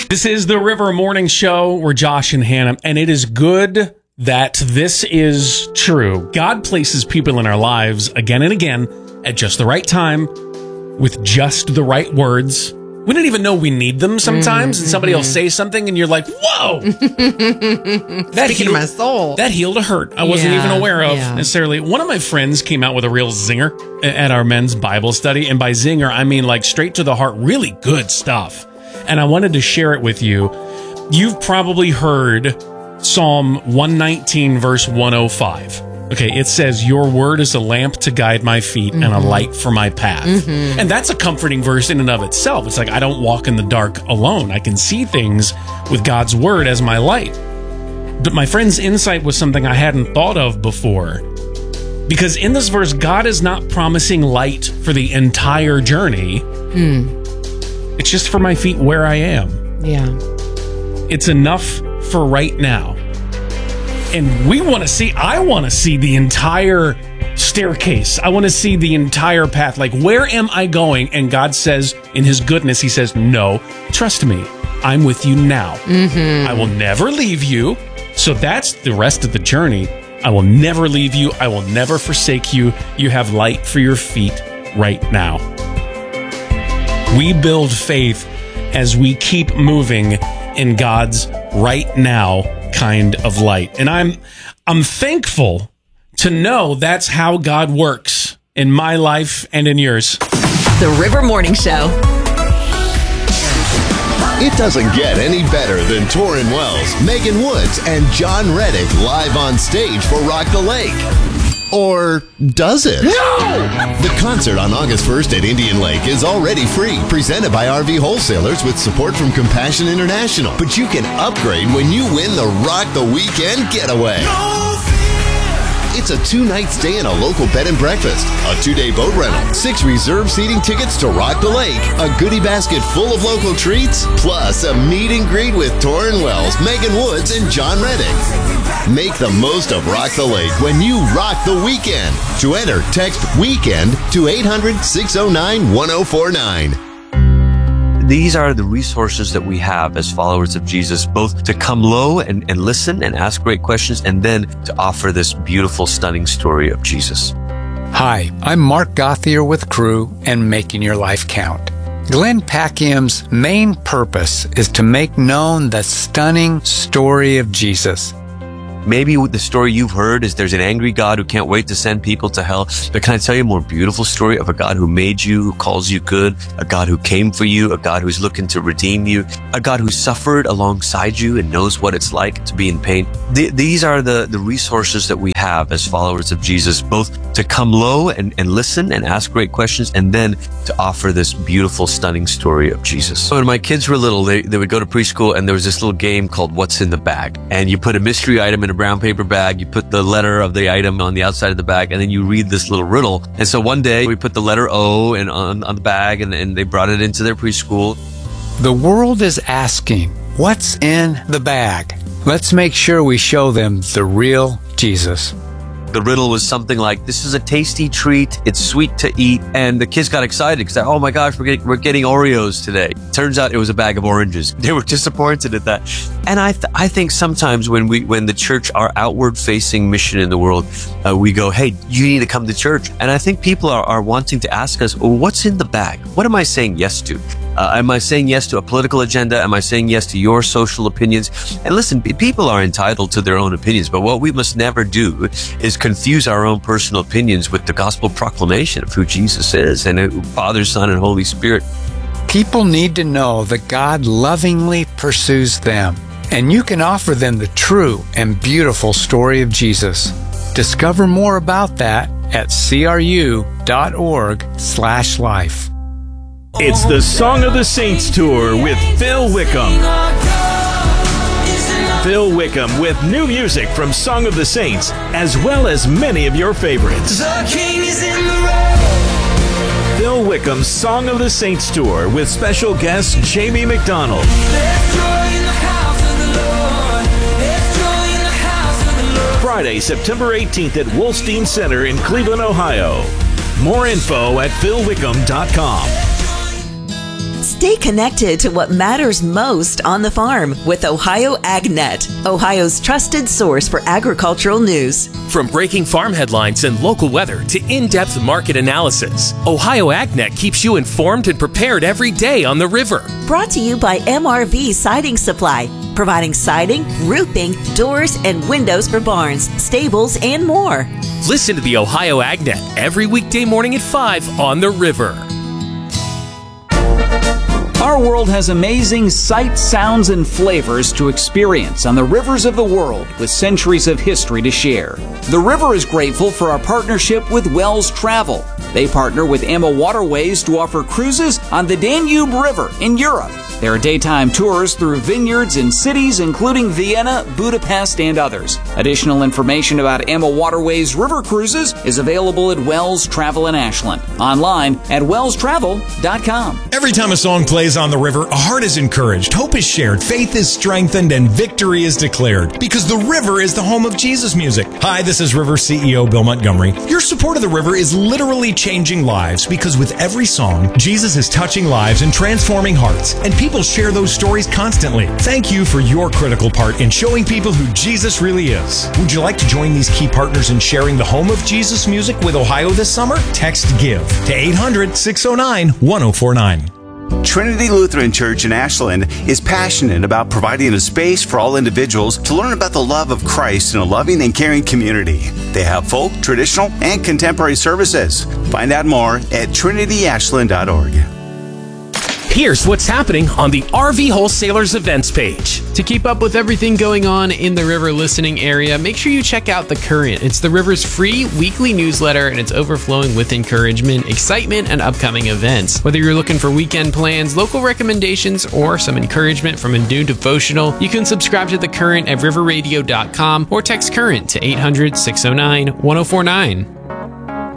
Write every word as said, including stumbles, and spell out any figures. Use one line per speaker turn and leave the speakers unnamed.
This is the River Morning Show. We're Josh and Hannah, and it is good that this is true. God places people in our lives again and again at just the right time with just the right words. We don't even know we need them sometimes, mm-hmm. and somebody will say something, and you're like, whoa! that
Speaking
healed,
of my soul.
That healed a hurt I wasn't
yeah,
even aware of
yeah.
necessarily. One of my friends came out with a real zinger at our men's Bible study, and by zinger, I mean like straight to the heart, really good stuff. And I wanted to share it with you. You've probably heard Psalm one nineteen, verse one oh five. Okay, it says, your word is a lamp to guide my feet mm-hmm. and a light for my path. Mm-hmm. And that's a comforting verse in and of itself. It's like, I don't walk in the dark alone. I can see things with God's word as my light. But my friend's insight was something I hadn't thought of before. Because in this verse, God is not promising light for the entire journey.
Mm.
It's just for my feet where I am.
Yeah.
It's enough for right now. And we want to see, I want to see the entire staircase. I want to see the entire path. Like, where am I going? And God says, in his goodness, he says, no, trust me. I'm with you now. Mm-hmm. I will never leave you. So that's the rest of the journey. I will never leave you. I will never forsake you. You have light for your feet right now. We build faith as we keep moving in God's right now kind of light. And I'm I'm thankful to know that's how God works in my life and in yours.
The River Morning Show.
It doesn't get any better than Torrin Wells, Megan Woods, and John Reddick live on stage for Rock the Lake. Or does it?
No!
The concert on August first at Indian Lake is already free, presented by R V Wholesalers with support from Compassion International. But you can upgrade when you win the Rock the Weekend Getaway. It's a two-night stay in a local bed and breakfast, a two-day boat rental, six reserved seating tickets to Rock the Lake, a goodie basket full of local treats, plus a meet and greet with Torrin Wells, Megan Woods, and John Reddick. Make the most of Rock the Lake when you rock the weekend. To enter, text WEEKEND to eight hundred, six oh nine, one oh four nine.
These are the resources that we have as followers of Jesus, both to come low and, and listen and ask great questions, and then to offer this beautiful, stunning story of Jesus.
Hi, I'm Mark Gothier with Crew and Making Your Life Count. Glenn Packiam's main purpose is to make known the stunning story of Jesus.
Maybe the story you've heard is there's an angry God who can't wait to send people to hell. But can I tell you a more beautiful story of a God who made you, who calls you good, a God who came for you, a God who's looking to redeem you, a God who suffered alongside you and knows what it's like to be in pain. Th- these are the, the resources that we have as followers of Jesus, both to come low and, and listen and ask great questions, and then to offer this beautiful, stunning story of Jesus. So when my kids were little, they, they would go to preschool, and there was this little game called What's in the Bag? And you put a mystery item in a brown paper bag, you put the letter of the item on the outside of the bag, and then you read this little riddle. And so one day we put the letter O and on, on the bag, and, and they brought it into their preschool.
The world is asking, what's in the bag? Let's make sure we show them the real Jesus.
The riddle was something like, this is a tasty treat, it's sweet to eat, and the kids got excited because, oh my gosh, we're getting, we're getting Oreos today. Turns out it was a bag of oranges. They were disappointed at that. And I th- I think sometimes when we when the church, our outward-facing mission in the world, uh, we go, hey, you need to come to church. And I think people are, are wanting to ask us, well, what's in the bag? What am I saying yes to? Uh, am I saying yes to a political agenda? Am I saying yes to your social opinions? And listen, people are entitled to their own opinions, but what we must never do is confuse our own personal opinions with the gospel proclamation of who Jesus is and who Father, Son, and Holy Spirit.
People need to know that God lovingly pursues them, and you can offer them the true and beautiful story of Jesus. Discover more about that at cru.org slash life.
It's the Song of the Saints Tour with Phil Wickham. Phil Wickham with new music from Song of the Saints, as well as many of your favorites. The King is in the road. Phil Wickham's Song of the Saints Tour with special guest Jamie McDonald. There's joy in the house of the Lord. There's joy in the house of the Lord. Friday, September eighteenth at Wolstein Center in Cleveland, Ohio. More info at phil wickham dot com.
Stay connected to what matters most on the farm with Ohio AgNet, Ohio's trusted source for agricultural news.
From breaking farm headlines and local weather to in-depth market analysis, Ohio AgNet keeps you informed and prepared every day on the river.
Brought to you by M R V Siding Supply, providing siding, roofing, doors, and windows for barns, stables, and more.
Listen to the Ohio AgNet every weekday morning at five on the river.
Our world has amazing sights, sounds, and flavors to experience on the rivers of the world with centuries of history to share. The River is grateful for our partnership with Wells Travel. They partner with Emma Waterways to offer cruises on the Danube River in Europe. There are daytime tours through vineyards in cities including Vienna, Budapest, and others. Additional information about Emma Waterways River Cruises is available at Wells Travel in Ashland. Online at wells travel dot com.
Every time a song plays on the river, a heart is encouraged, hope is shared, faith is strengthened, and victory is declared. Because the river is the home of Jesus music. Hi, this is River C E O Bill Montgomery. Your support of the river is literally changing lives because with every song, Jesus is touching lives and transforming hearts. And people People share those stories constantly. Thank you for your critical part in showing people who Jesus really is. Would you like to join these key partners in sharing the home of Jesus music with Ohio this summer? Text GIVE to eight hundred, six oh nine, one oh four nine.
Trinity Lutheran Church in Ashland is passionate about providing a space for all individuals to learn about the love of Christ in a loving and caring community. They have folk, traditional, and contemporary services. Find out more at trinity ashland dot org.
Here's what's happening on the R V Wholesalers events page.
To keep up with everything going on in the River listening area, make sure you check out The Current. It's the River's free weekly newsletter, and it's overflowing with encouragement, excitement, and upcoming events. Whether you're looking for weekend plans, local recommendations, or some encouragement from a new devotional, you can subscribe to The Current at river radio dot com or text CURRENT to eight hundred, six oh nine, one oh four nine.